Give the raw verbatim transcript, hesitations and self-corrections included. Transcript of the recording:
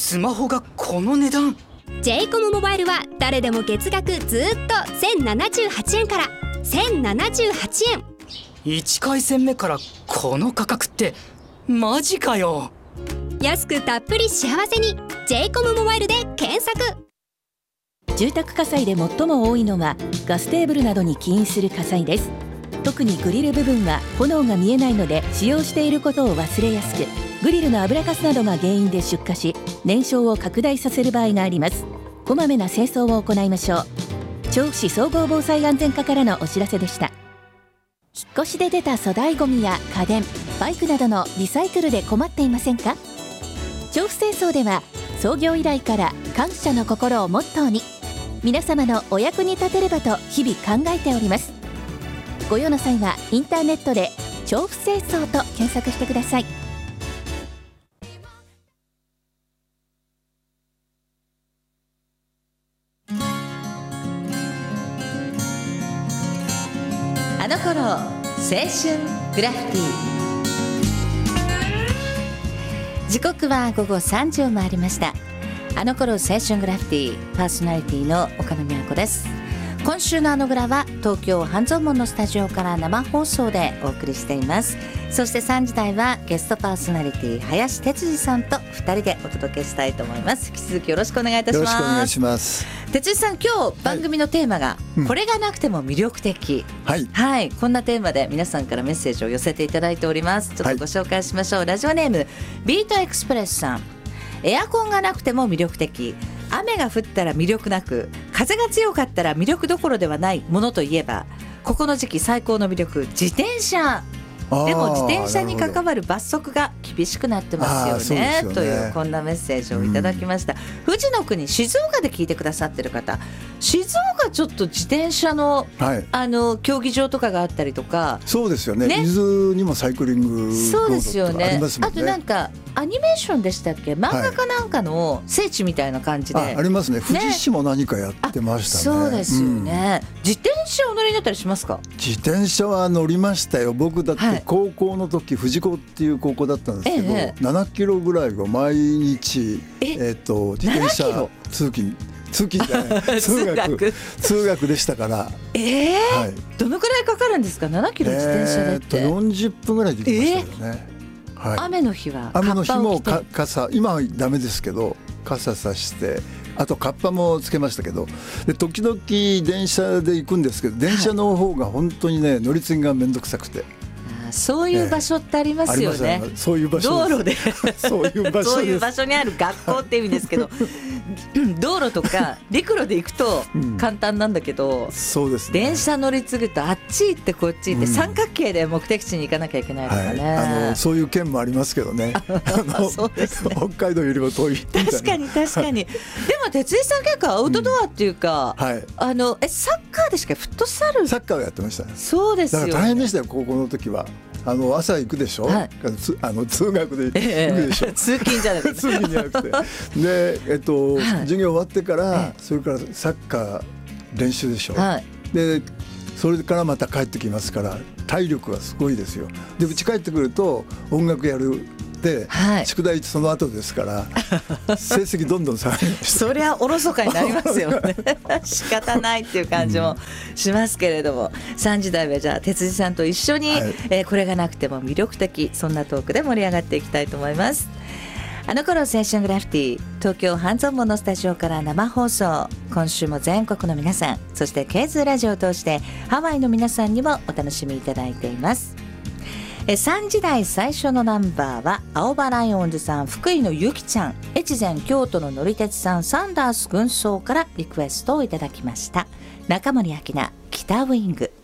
スマホがこの値段。 ジェイコム モバイルは誰でも月額ずっとせんななじゅうはちえんからせんななじゅうはちえん。 いち回戦目からこの価格ってマジかよ。 安くたっぷり幸せに ジェイコム モバイルで検索。 住宅火災で最も多いのはガステーブルなどに起因する火災です。特にグリル部分は炎が見えないので使用していることを忘れやすく、グリルの油かすなどが原因で出火し燃焼を拡大させる場合があります。こまめな清掃を行いましょう。調布市総合防災安全課からのお知らせでした。引っ越しで出た粗大ごみや家電、バイクなどのリサイクルで困っていませんか？調布清掃では創業以来から感謝の心をモットーに、皆様のお役に立てればと日々考えております。ご用の際はインターネットで調布清掃と検索してください。あの頃青春グラフィティ。時刻は午後さんじを回りました。あの頃青春グラフィティパーソナリティの岡野美和子です。今週のあのグラは東京半蔵門のスタジオから生放送でお送りしています。そしてさんじ台はゲストパーソナリティ林哲司さんとふたりでお届けしたいと思います。引き続きよろしくお願いいたします。 よろしくお願いします。 哲司さん、今日番組のテーマが、はいうん、これがなくても魅力的、はいはい、こんなテーマで皆さんからメッセージを寄せていただいております。ちょっとご紹介しましょう、はい、ラジオネームビートエクスプレスさん。エアコンがなくても魅力的、雨が降ったら魅力なく、風が強かったら魅力どころではないものといえば、ここの時期最高の魅力、自転車。でも自転車に関わる罰則が厳しくなってますよ ね, よねというこんなメッセージをいただきました、うん、富士の国静岡で聞いてくださってる方、静岡ちょっと自転車 の,、はい、あの競技場とかがあったりとか。 そうですよ ね, ね伊豆にもサイクリングロードとかありますもんね。 あとなんかアニメーションでしたっけ、漫画かなんかの聖地みたいな感じで、 はい、あ, ありますね。富士市も何かやってましたね。 そうですよね、うん、自転車お乗りになったりしますか？ 自転車は乗りましたよ。僕だって高校の時、はい、富士高っていう高校だったんですけど、ええ、ななキロぐらいを毎日え、えー、と自転車通勤通勤じゃない通学通学でしたから。 えーはい、どのくらいかかるんですか？ななキロ自転車でって、 えー、とよんじゅっぷんぐらいできましたよね、えーはい、 雨の日は雨の日もか傘、今はダメですけど傘さして、あとカッパもつけましたけど、で時々電車で行くんですけど、電車の方が本当にね、乗り継ぎがめんどくさくて。 そういう場所ってありますよね、 えー、そういう場所道路でそういう場所そういう場所にある学校って意味ですけど道路とか陸路で行くと簡単なんだけど、うん、そうですね、電車乗り継ぐとあっち行ってこっち行って、うん、三角形で目的地に行かなきゃいけないとかね、はい、 あのそういう県もありますけどねあのそうですね、北海道よりも遠いみたいな。 確かに確かにでも哲井さん結構アウトドアっていうか、うんはい、あのえサッカーでしかフットサルサッカーをやってました。 そうですよ、ね、 だから大変でしたよ高校の時は。あの朝行くでしょ、はい、あの通学で行くでしょ、ええ、 通勤じゃなくて通勤じゃなくてで、えっとはい、授業終わってから、それからサッカー練習でしょ、はい、でそれからまた帰ってきますから体力がすごいですよ。で家帰ってくると音楽やるで、はい、宿題その後ですから成績どんどん下がりましたそりゃおろそかになりますよね仕方ないっていう感じもしますけれども、うん、さんじ台はじゃあ哲司さんと一緒に、はい、えー、これがなくても魅力的、そんなトークで盛り上がっていきたいと思います。あの頃青春グラフィティ、東京半蔵門のスタジオから生放送。今週も全国の皆さん、そしてケーズラジオを通してハワイの皆さんにもお楽しみいただいています。さんじ台最初のナンバーは青葉ライオンズさん、福井のゆきちゃん、越前京都ののりてつさん、サンダース軍曹からリクエストをいただきました。中森明菜、北ウイング。